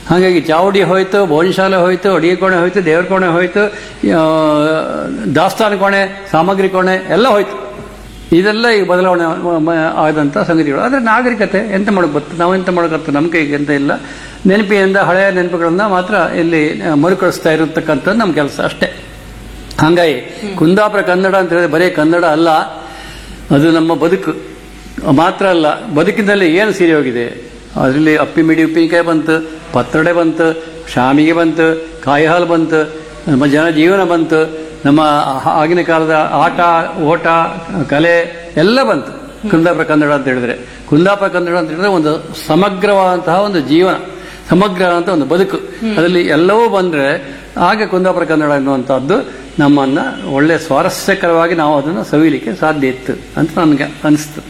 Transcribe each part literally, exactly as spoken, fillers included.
ಹಾಗಾಗಿ ಚಾವಡಿ ಹೋಯ್ತು, ಭೋಜನಶಾಲೆ ಹೋಯ್ತು, ಅಡಿಗೆ ಕೋಣೆ ಹೋಯ್ತು, ದೇವರ ಕೋಣೆ ಹೋಯ್ತು, ದಾಸ್ತಾನು ಕೋಣೆ, ಸಾಮಗ್ರಿ ಕೋಣೆ ಎಲ್ಲ ಹೋಯ್ತು. ಇದೆಲ್ಲ ಈಗ ಬದಲಾವಣೆ ಆದಂಥ ಸಂಗತಿಗಳು. ಆದರೆ ನಾಗರಿಕತೆ ಎಂತ ಮಾಡೋಕೆ ಬರ್ತದೆ, ನಾವು ಎಂತ ಮಾಡೋಕತ್ತ ನಮ್ಮ ಕೈಗೆ ಎಂತ ಇಲ್ಲ. ನೆನಪಿನಿಂದ ಹಳೆಯ ನೆನಪುಗಳನ್ನ ಮಾತ್ರ ಇಲ್ಲಿ ಮರುಕಳಿಸ್ತಾ ಇರತಕ್ಕಂಥದ್ದು ನಮ್ಮ ಕೆಲಸ ಅಷ್ಟೇ. ಹಾಗಾಗಿ ಕುಂದಾಪುರ ಕನ್ನಡ ಅಂತ ಹೇಳಿದ್ರೆ ಬರೀ ಕನ್ನಡ ಅಲ್ಲ, ಅದು ನಮ್ಮ ಬದುಕು ಮಾತ್ರ ಅಲ್ಲ. ಬದುಕಿನಲ್ಲಿ ಏನು ಸೀರೆ ಹೋಗಿದೆ, ಅದರಲ್ಲಿ ಅಪ್ಪಿ ಮಿಡಿ ಉಪ್ಪಿನಕಾಯಿ ಬಂತು, ಪತ್ರೊಡೆ ಬಂತು, ಶಾಮಿಗೆ ಬಂತು, ಕಾಯಿ ಹಾಲು ಬಂತು, ನಮ್ಮ ಜನ ಜೀವನ ಬಂತು, ನಮ್ಮ ಆಗಿನ ಕಾಲದ ಆಟ ಓಟ ಕಲೆ ಎಲ್ಲ ಬಂತು ಕುಂದಾಪುರ ಕನ್ನಡ ಅಂತ ಹೇಳಿದ್ರೆ. ಕುಂದಾಪುರ ಕನ್ನಡ ಅಂತ ಹೇಳಿದ್ರೆ ಒಂದು ಸಮಗ್ರವಾದಂತಹ ಒಂದು ಜೀವನ, ಸಮಗ್ರ ಅಂತ ಒಂದು ಬದುಕು, ಅದರಲ್ಲಿ ಎಲ್ಲವೂ ಬಂದ್ರೆ ಆಗ ಕುಂದಾಪುರ ಕನ್ನಡ ಎನ್ನುವಂತಹದ್ದು ನಮ್ಮನ್ನ ಒಳ್ಳೆ ಸ್ವಾರಸ್ಯಕರವಾಗಿ ನಾವು ಅದನ್ನು ಸವಿಲಿಕ್ಕೆ ಸಾಧ್ಯ ಇತ್ತು ಅಂತ ನನಗೆ ಅನಿಸ್ತು.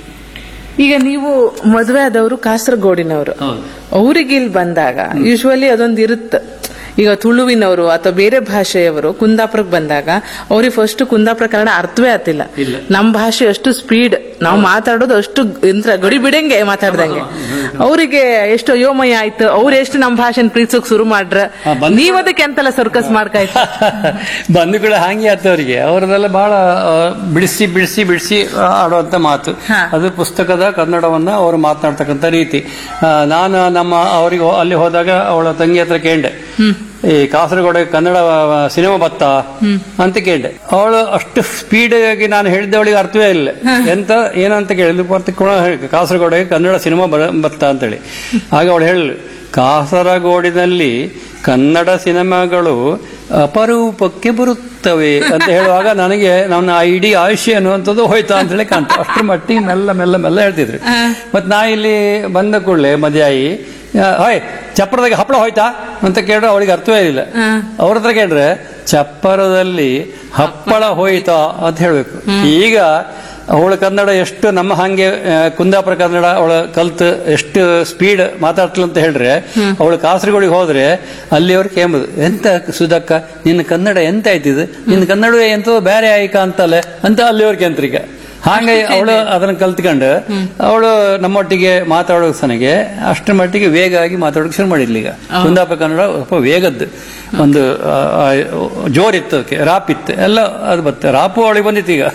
ಈಗ ನೀವು ಮದುವೆ ಆದವರು ಕಾಸರಗೋಡಿನವರು, ಅವರಿಗೆ ಇಲ್ಲಿ ಬಂದಾಗ ಯೂಶುವಲಿ ಅದೊಂದು ಇರುತ್ತೆ. ಈಗ ತುಳುವಿನವರು ಅಥವಾ ಬೇರೆ ಭಾಷೆಯವರು ಕುಂದಾಪುರಕ್ಕೆ ಬಂದಾಗ ಅವ್ರಿಗೆ ಫಸ್ಟ್ ಕುಂದಾಪುರ ಕನ್ನಡ ಅರ್ಥವೇ ಆಗ್ತಿಲ್ಲ. ನಮ್ಮ ಭಾಷೆ ಅಷ್ಟು ಸ್ಪೀಡ್, ನಾವು ಮಾತಾಡೋದು ಅಷ್ಟು ಗಡಿ ಬಿಡಂಗೆ ಮಾತಾಡ್ದಂಗೆ. ಅವರಿಗೆ ಎಷ್ಟು ಅಯೋಮಯ ಆಯ್ತು, ಅವ್ರು ಎಷ್ಟು ನಮ್ಮ ಭಾಷೆನ ಪ್ರೀತಿಸೋಕ್ ಶುರು ಮಾಡ್ರ, ನೀವ್ ಅದಕ್ಕೆ ಎಂತೆಲ್ಲ ಸರ್ಕಸ್ ಮಾಡ್ಕಾಯ್ತು ಬಂಧುಗಳು ಹಾಗೆ ಆಯ್ತು. ಅವರಿಗೆ ಅವರದೆಲ್ಲ ಬಹಳ ಬಿಡಿಸಿ ಬಿಡಿಸಿ ಬಿಡಿಸಿ ಆಡುವಂತ ಮಾತು, ಅದು ಪುಸ್ತಕದ ಕನ್ನಡವನ್ನ ಅವರು ಮಾತನಾಡ್ತಕ್ಕಂಥ ರೀತಿ. ನಾನು ನಮ್ಮ ಅವರಿಗೆ ಅಲ್ಲಿ ಹೋದಾಗ ಅವಳ ತಂಗಿ ಹತ್ರ ಕೇಂಡೆ, ಈ ಕಾಸರಗೋಡ ಕನ್ನಡ ಸಿನಿಮಾ ಬತ್ತ ಅಂತ ಕೇಳಿದೆ. ಅವಳು ಅಷ್ಟು ಸ್ಪೀಡ್ ಆಗಿ ನಾನು ಹೇಳಿದ್ದೆ, ಅವಳಿಗೆ ಅರ್ಥವೇ ಇಲ್ಲ. ಎಂತ ಏನಂತ ಕೇಳಿದ್ಲು, ಕಾಸರಗೋಡ ಕನ್ನಡ ಸಿನಿಮಾ ಬತ್ತ ಅಂತೇಳಿ. ಆಗ ಅವಳು ಹೇಳಲು, ಕಾಸರಗೋಡಿನಲ್ಲಿ ಕನ್ನಡ ಸಿನಿಮಾಗಳು ಅಪರೂಪಕ್ಕೆ ಬರುತ್ತವೆ ಅಂತ ಹೇಳುವಾಗ ನನಗೆ ನನ್ನ ಇಡೀ ಆಯುಷ್ಯ ಅನ್ನುವಂಥದ್ದು ಹೋಯ್ತಾ ಅಂತ ಹೇಳಿ ಕಾಣ್ತು. ಅಷ್ಟರ ಮಟ್ಟಿಗೆ ಮೆಲ್ಲ ಮೆಲ್ಲ ಮೆಲ್ಲ ಹೇಳ್ತಿದ್ರು. ಮತ್ ನಾ ಇಲ್ಲಿ ಬಂದ ಕೂಡಲೇ ಮದ್ಯಾಯಿ, ಹಾಯ್ ಚಪ್ಪರದಾಗ ಹಪ್ಪಳ ಹೋಯ್ತಾ ಅಂತ ಕೇಳಿದ್ರೆ ಅವಳಿಗೆ ಅರ್ಥವೇ ಇಲ್ಲ. ಅವ್ರ ಹತ್ರ ಕೇಳಿದ್ರೆ ಚಪ್ಪರದಲ್ಲಿ ಹಪ್ಪಳ ಹೋಯ್ತಾ ಅಂತ ಹೇಳ್ಬೇಕು. ಈಗ ಅವಳ ಕನ್ನಡ ಎಷ್ಟು ನಮ್ಮ ಹಾಗೆ ಕುಂದಾಪುರ ಕನ್ನಡ ಅವಳ ಕಲ್ತು ಎಷ್ಟು ಸ್ಪೀಡ್ ಮಾತಾಡ್ತಲ್ಲ ಅಂತ ಹೇಳ್ರೆ, ಅವಳು ಕಾಸರಗೋಡಿಗೆ ಹೋದ್ರೆ ಅಲ್ಲಿ ಅವ್ರು ಕೇಂಬುದು, ಎಂತ ಸುಧಕ್ಕ ನಿನ್ನ ಕನ್ನಡ ಎಂತ ಆಯ್ತಿದ್, ನಿನ್ನ ಕನ್ನಡವೇ ಎಂತೋ ಬೇರೆ ಆಯ್ಕ ಅಂತಲ್ಲ ಅಂತ ಅಲ್ಲಿ ಅವ್ರ ಕೇಂದ್ರಿಕ. ಹಾಗೆ ಅವಳು ಅದನ್ನ ಕಲ್ತ್ಕೊಂಡು ಅವಳು ನಮ್ಮೊಟ್ಟಿಗೆ ಮಾತಾಡೋ ಸನಿಗೆ ಅಷ್ಟರ ಮಟ್ಟಿಗೆ ವೇಗ ಆಗಿ ಮಾತಾಡೋಕೆ ಶುರು ಮಾಡಿದ್ಲು. ಈಗ ಕುಂದಾಪುರ ಕನ್ನಡ ಸ್ವಲ್ಪ ವೇಗದ್ದು ಒಂದು ಜೋರಿತ್ತು, ಅದಕ್ಕೆ ರಾಪ್ ಇತ್ತು ಎಲ್ಲ, ಅದು ಬತ್ತೆ ರಾಪು ಅವಳಿಗೆ ಬಂದಿತ್ತು ಈಗ.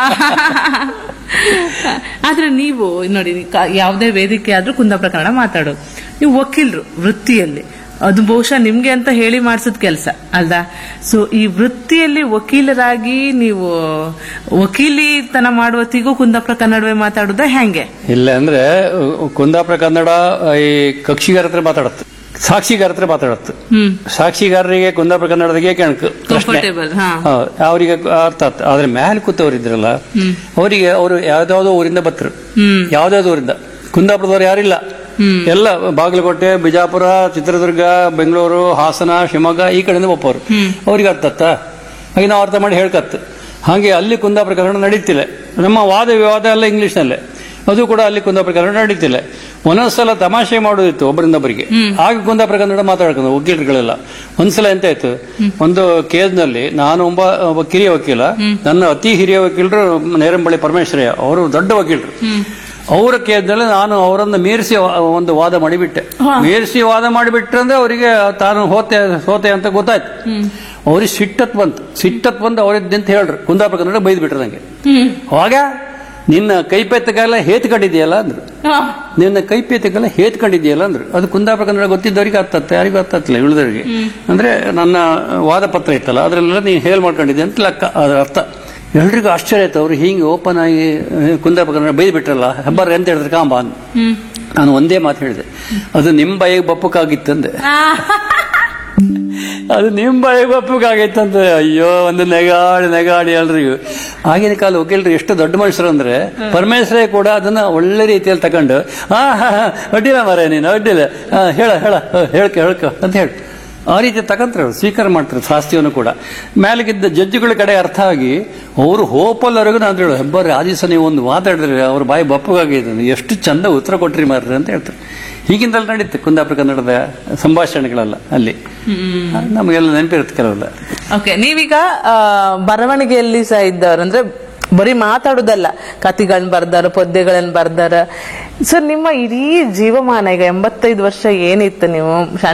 ಆದ್ರೆ ನೀವು ನೋಡಿ, ಯಾವುದೇ ವೇದಿಕೆ ಆದ್ರೂ ಕುಂದಾಪುರ ಕನ್ನಡ ಮಾತಾಡೋದು. ನೀವು ವಕೀಲರು ವೃತ್ತಿಯಲ್ಲಿ, ಅದು ಬಹುಶಃ ನಿಮ್ಗೆ ಅಂತ ಹೇಳಿ ಮಾಡಿಸಿದ ಕೆಲಸ ಅಲ್ದಾ? ಸೊ ಈ ವೃತ್ತಿಯಲ್ಲಿ ವಕೀಲರಾಗಿ ನೀವು ವಕೀಲಿತನ ಮಾಡುವತ್ತಿಗೂ ಕುಂದಾಪುರ ಕನ್ನಡವೇ ಮಾತಾಡುದ ಹೆಂಗೆ? ಇಲ್ಲ ಅಂದ್ರೆ ಕುಂದಾಪುರ ಕನ್ನಡ ಈ ಕಕ್ಷಿಗಾರ ಹತ್ರ ಮಾತಾಡುತ್ತೆ, ಸಾಕ್ಷಿಗಾರ ಹತ್ರ ಮಾತಾಡುತ್ತೆ. ಸಾಕ್ಷಿಗಾರರಿಗೆ ಕುಂದಾಪುರ ಕನ್ನಡದಾಗೆ ಕೆಣಕು ಅವರಿಗೆ ಅರ್ಥ ಆತ. ಆದ್ರೆ ಮ್ಯಾಲ್ ಕೂತವರಿದ್ರಲ್ಲ ಅವರಿಗೆ, ಅವರು ಯಾವ್ದಾವ್ದೋ ಊರಿಂದ ಬತ್ತರು, ಯಾವ್ದಾವ್ದೋ ಊರಿಂದ, ಕುಂದಾಪುರದವ್ರು ಯಾರಿಲ್ಲ, ಎಲ್ಲ ಬಾಗಲಕೋಟೆ, ಬಿಜಾಪುರ, ಚಿತ್ರದುರ್ಗ, ಬೆಂಗಳೂರು, ಹಾಸನ, ಶಿವಮೊಗ್ಗ ಈ ಕಡೆಯಿಂದ ಒಪ್ಪವರು. ಅವ್ರಿಗೆ ಅರ್ಥತ್ತ ಹಾಗೆ ನಾವು ಅರ್ಥ ಮಾಡಿ ಹೇಳ್ಕತ್ತು. ಹಾಗೆ ಅಲ್ಲಿ ಕುಂದಾಪುರ ಕನ್ನಡ ನಡೀತಿಲ್ಲ. ನಮ್ಮ ವಾದ ವಿವಾದ ಎಲ್ಲ ಇಂಗ್ಲಿಷ್ನಲ್ಲೇ, ಅದು ಕೂಡ ಅಲ್ಲಿ ಕುಂದಾಪುರ ಕನ್ನಡ ನಡೀತಿಲ್ಲ. ಒಂದೊಂದ್ಸಲ ತಮಾಷೆ ಮಾಡೋದಿತ್ತು ಒಬ್ಬರಿಂದೊಬ್ಬರಿಗೆ, ಆಗ ಕುಂದಾಪುರ ಕನ್ನಡ ಮಾತಾಡ್ಕೊಂಡು ವಕೀಲರುಗಳೆಲ್ಲ. ಒಂದ್ಸಲ ಎಂತ ಆಯ್ತು, ಒಂದು ಕೇಸ್ನಲ್ಲಿ ನಾನು ಒಬ್ಬ ಒಬ್ಬ ಕಿರಿಯ ವಕೀಲ, ನನ್ನ ಅತಿ ಹಿರಿಯ ವಕೀಲರು ನೇರಂಬಳ್ಳಿ ಪರಮೇಶ್ವರಯ್ಯ, ಅವರು ದೊಡ್ಡ ವಕೀಲರು. ಅವರ ಕೇಸ್ನಲ್ಲಿ ನಾನು ಅವರನ್ನು ಮೀರಿಸಿ ಒಂದು ವಾದ ಮಾಡಿಬಿಟ್ಟೆ. ಮೀರಿಸಿ ವಾದ ಮಾಡಿಬಿಟ್ರೆ ಅಂದ್ರೆ ಅವರಿಗೆ ತಾನು ಹೋತೆ ಸೋತೆ ಅಂತ ಗೊತ್ತಾಯ್ತು. ಅವ್ರಿಗೆ ಸಿಟ್ಟತ್ ಬಂತು. ಸಿಟ್ಟತ್ ಬಂದು ಅವರಿದ್ದಂತ ಹೇಳ್ರು, ಕುಂದಾಪುರ ಕನ್ನಡ ಬೈದ್ ಬಿಟ್ರೆ ನಂಗೆ. ಅವಾಗ ನಿನ್ನ ಕೈಪೆತ್ತಗೆಲ್ಲ ಹೇತ್ಕೊಂಡಿದೆಯಲ್ಲ ಅಂದ್ರು, ನಿನ್ನ ಕೈಪೆತ್ತಗೆಲ್ಲ ಹೇತ್ಕೊಂಡಿದೆಯಲ್ಲ ಅಂದ್ರು. ಅದು ಕುಂದಾಪುರ ಕನ್ನಡ ಗೊತ್ತಿದ್ದವರಿಗೆ ಅರ್ಥತ್ತೆ, ಯಾರಿಗೂ ಅರ್ಥತ್ತಿಲ್ಲ ಉಳಿದವರಿಗೆ. ಅಂದ್ರೆ ನನ್ನ ವಾದ ಪತ್ರ ಇತ್ತಲ್ಲ ಅದ್ರಲ್ಲೆಲ್ಲ ನೀನು ಹೇಲ್ ಮಾಡ್ಕೊಂಡಿದ್ದೆ ಅಂತ ಲೆಕ್ಕ, ಅದ್ರ ಅರ್ಥ. ಎಲ್ರಿಗೂ ಆಶ್ಚರ್ಯ ಆಯ್ತು. ಅವ್ರು ಹಿಂಗೆ ಓಪನ್ ಆಗಿ ಕುಂದಾಪುರ ಕನ್ನಡ ಬೈದ್ ಬಿಟ್ರಲ್ಲ, ಹೆಬ್ಬಾರ ಎಂತ ಹೇಳಿದ್ರೆ ಕಾಂಬ ಅಂದ್. ನಾನು ಒಂದೇ ಮಾತು ಹೇಳಿದೆ, ಅದು ನಿಮ್ ಬಾಯಿಗೆ ಬಪ್ಪಕ್ಕಾಗಿತ್ತಂದೆ. ಅದು ನಿಮ್ ಬಾಯಿಗೆ ಬಪ್ಪಕ್ಕಾಗಿತ್ತಂತೆ. ಅಯ್ಯೋ, ಒಂದು ನೆಗಾಡಿ ನೆಗಾಡಿ ಎಲ್ರಿಗೂ. ಆಗಿನ ಕಾಲ ವಕೀಲರು ಎಷ್ಟು ದೊಡ್ಡ ಮನುಷ್ಯರು ಅಂದ್ರೆ, ಪರಮೇಶ್ವರೇ ಕೂಡ ಅದನ್ನ ಒಳ್ಳೆ ರೀತಿಯಲ್ಲಿ ತಗೊಂಡು, ಹಾ ಹಾ ಹಾ ಅಡ್ಡಿಲ್ಲ ಮಾರೇ ನೀನು ಅಡ್ಡಿಲ್ಲ, ಹೇಳ ಹೇಳ ಹೇಳ್ಕ ಹೇಳ್ಕ ಅಂತ ಹೇಳಿ ಆ ರೀತಿ ತಗೊಂತಾರೆ, ಸ್ವೀಕಾರ ಮಾಡ್ತಾರೆ ಶಾಸ್ತಿಯನ್ನು ಕೂಡ. ಮೇಲಗಿದ್ದ ಜಡ್ಜಿಗಳ ಕಡೆ ಅರ್ಥ ಆಗಿ ಅವರು ಹೋಪಲ್ಲವರೆಗೂ ನಾನು ಹೇಳೋದು, ಹೆಬ್ಬಾರಿ ಆ ದಿವಸ ನೀವು ಒಂದು ಮಾತಾಡಿದ್ರಿ, ಅವ್ರ ಬಾಯಿ ಬಪ್ಪಗಾಗಿದೆ, ಎಷ್ಟು ಚಂದ ಉತ್ತರ ಕೊಟ್ರಿ ಮಾರ್ರಿ ಅಂತ ಹೇಳ್ತಾರೆ. ಹೀಗಿಂದಲ್ಲ ನಡೀತೆ ಕುಂದಾಪುರ ಕನ್ನಡದ ಸಂಭಾಷಣೆಗಳೆಲ್ಲ ಅಲ್ಲಿ, ನಮಗೆಲ್ಲ ನೆನಪಿರುತ್ತೆ ಕೆಲವೆಲ್ಲ. ಓಕೆ, ನೀವೀಗ ಬರವಣಿಗೆಯಲ್ಲಿ ಸಹ ಇದ್ದವ್ರು, ಅಂದ್ರೆ ಬರೀ ಮಾತಾಡುದಲ್ಲ, ಕಥೆಗಳನ್ನ ಬರ್ದಾರ, ಪದ್ಯಗಳನ್ನ ಬರ್ದಾರ. ಸರ್, ನಿಮ್ಮ ಇಡೀ ಜೀವಮಾನ ಈಗ ಎಂಬತ್ತೈದು ವರ್ಷ ಏನಿತ್ತು ನೀವು